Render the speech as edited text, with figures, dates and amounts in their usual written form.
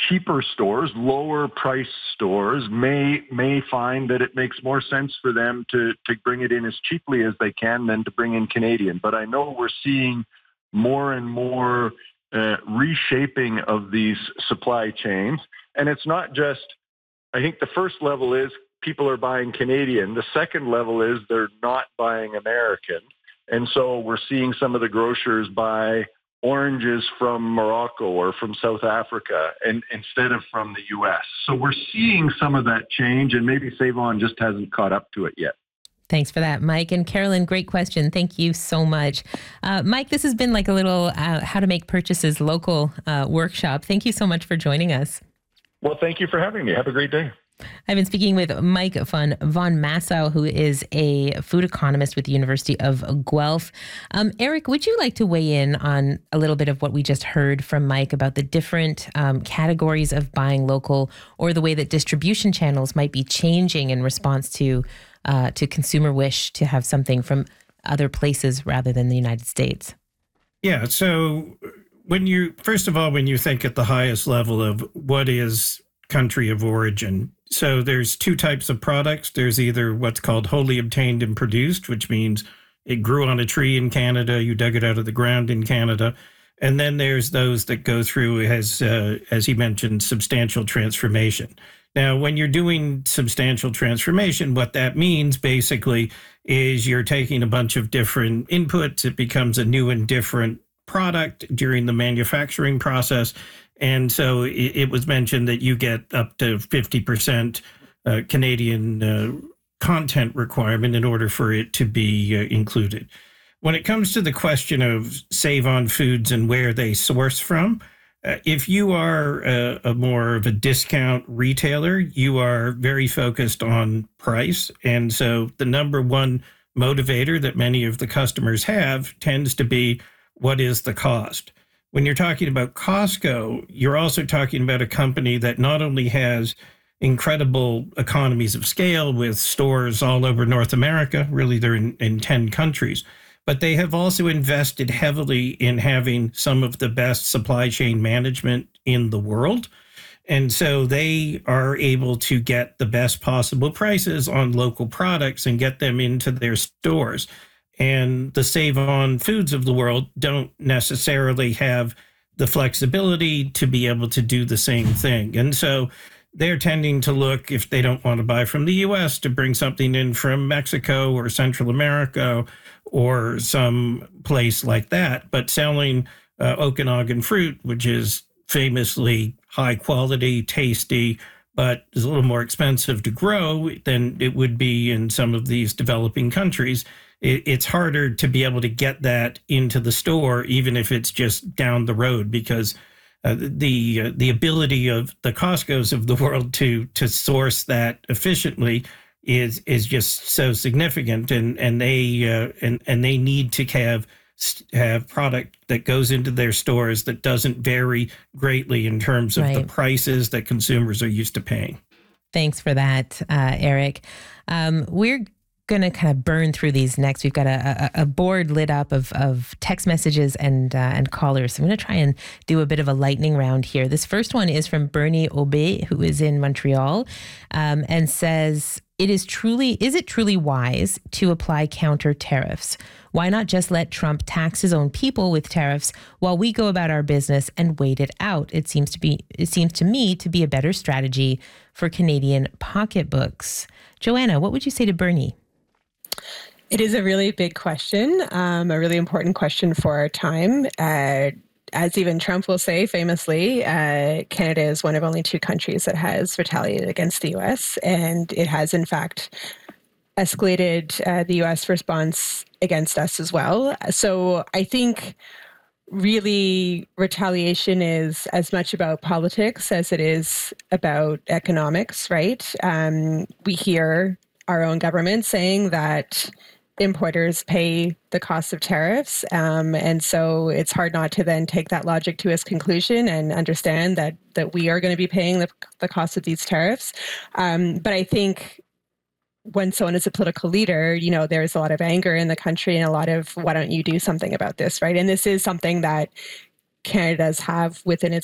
cheaper stores, lower price stores may find that it makes more sense for them to bring it in as cheaply as they can than to bring in Canadian. But I know we're seeing more and more reshaping of these supply chains. And it's not just, I think the first level is people are buying Canadian. The second level is they're not buying American. And so we're seeing some of the grocers buy oranges from Morocco or from South Africa and instead of from the U.S. So we're seeing some of that change, and maybe Save-On just hasn't caught up to it yet. Thanks for that, Mike. And Carolyn, great question. Thank you so much. Mike, this has been like a little how to make purchases local workshop. Thank you so much for joining us. Well, thank you for having me. Have a great day. I've been speaking with Mike von Massow, who is a food economist with the University of Guelph. Eric, would you like to weigh in on a little bit of what we just heard from Mike about the different categories of buying local, or the way that distribution channels might be changing in response to consumer wish to have something from other places rather than the United States? Yeah. So when you think at the highest level of what is country of origin, so there's two types of products. There's either what's called wholly obtained and produced, which means it grew on a tree in Canada, you dug it out of the ground in Canada. And then there's those that go through, as he mentioned, substantial transformation. Now, when you're doing substantial transformation, what that means basically is you're taking a bunch of different inputs. It becomes a new and different product during the manufacturing process. And so it was mentioned that you get up to 50% Canadian content requirement in order for it to be included. When it comes to the question of Save-On Foods and where they source from, if you are a more of a discount retailer, you are very focused on price. And so the number one motivator that many of the customers have tends to be, what is the cost? When you're talking about Costco, you're also talking about a company that not only has incredible economies of scale with stores all over North America, really they're in 10 countries, but they have also invested heavily in having some of the best supply chain management in the world. And so they are able to get the best possible prices on local products and get them into their stores. And the Save-On Foods of the world don't necessarily have the flexibility to be able to do the same thing. And so they're tending to look, if they don't want to buy from the U.S., to bring something in from Mexico or Central America or some place like that. But selling Okanagan fruit, which is famously high quality, tasty, but is a little more expensive to grow than it would be in some of these developing countries, it's harder to be able to get that into the store, even if it's just down the road, because the ability of the Costcos of the world to source that efficiently is just so significant, and they need to have product that goes into their stores that doesn't vary greatly in terms of the prices that consumers are used to paying. Thanks for that, Eric. We're going to kind of burn through these next. We've got a board lit up of text messages and callers. So I'm going to try and do a bit of a lightning round here. This first one is from Bernie Aubé, who is in Montreal, and says, is it truly wise to apply counter tariffs? Why not just let Trump tax his own people with tariffs while we go about our business and wait it out? It seems to me to be a better strategy for Canadian pocketbooks. Joanna, what would you say to Bernie? It is a really big question, a really important question for our time. As even Trump will say famously, Canada is one of only two countries that has retaliated against the U.S., and it has, in fact, escalated the U.S. response against us as well. So I think really retaliation is as much about politics as it is about economics, right? We hear our own government saying that importers pay the cost of tariffs. And so it's hard not to then take that logic to its conclusion and understand that we are going to be paying the cost of these tariffs. But I think when someone is a political leader, there's a lot of anger in the country and a lot of, why don't you do something about this, right? And this is something that Canada does have within